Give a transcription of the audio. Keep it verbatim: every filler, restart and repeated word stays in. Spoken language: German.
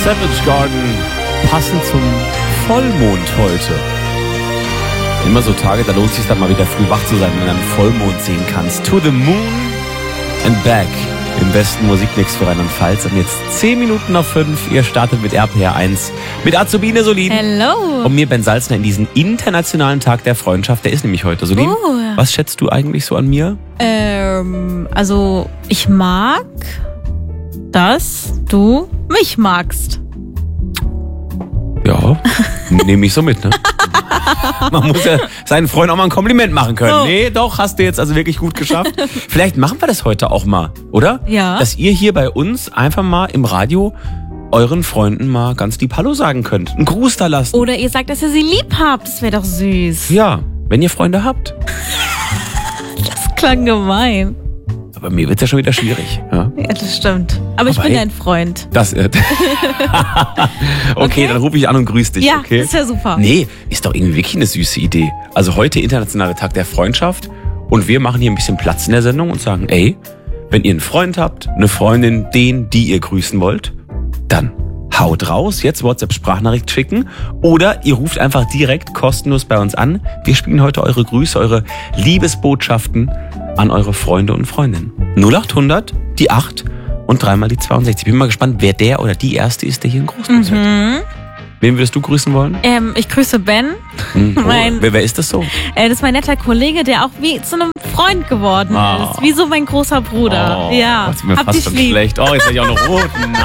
Savage Garden, passend zum Vollmond heute. Immer so Tage, da lohnt es sich dann mal wieder früh wach zu sein, wenn du einen Vollmond sehen kannst. To the Moon and Back. Im besten Musikmix für Rheinland-Pfalz. Und jetzt zehn Minuten auf fünf. Ihr startet mit R P R eins. Mit Azubine Solin. Hello. Und mir, Ben Salzner, in diesen internationalen Tag der Freundschaft. Der ist nämlich heute. Solin, Oh. was schätzt du eigentlich so an mir? Ähm, also ich mag, dass du mich magst. Ja, nehme ich so mit, ne? Man muss ja seinen Freunden auch mal ein Kompliment machen können. Oh. Nee, doch, hast du jetzt also wirklich gut geschafft. Vielleicht machen wir das heute auch mal, oder? Ja. Dass ihr hier bei uns einfach mal im Radio euren Freunden mal ganz lieb Hallo sagen könnt. Einen Gruß da lassen. Oder ihr sagt, dass ihr sie lieb habt. Das wäre doch süß. Ja, wenn ihr Freunde habt. Das klang gemein. Aber mir wird's ja schon wieder schwierig. Ja, Ja, das stimmt. Aber ich Aber bin hey. dein Freund. das, äh, okay, Okay. dann rufe ich an und grüß dich. Ja, okay? das wäre super. Nee, ist doch irgendwie wirklich eine süße Idee. Also heute internationaler Tag der Freundschaft und wir machen hier ein bisschen Platz in der Sendung und sagen, ey, wenn ihr einen Freund habt, eine Freundin, den, die ihr grüßen wollt, dann haut raus, jetzt WhatsApp-Sprachnachricht schicken oder ihr ruft einfach direkt kostenlos bei uns an. Wir spielen heute eure Grüße, eure Liebesbotschaften an eure Freunde und Freundinnen. null acht hundert, die acht und dreimal die zweiundsechzig. Bin mal gespannt, wer der oder die Erste ist, der hier einen Gruß hat. Mhm. Wen würdest du grüßen wollen? Ähm, ich grüße Ben. Hm, oh, Mein- wer, wer ist das so? Äh, das ist mein netter Kollege, der auch wie zu einem Freund geworden Oh. ist. Wie so mein großer Bruder. Oh, ja. das ist mir Hab fast dich schon lieb. schlecht. Oh, jetzt bin ich auch noch rot.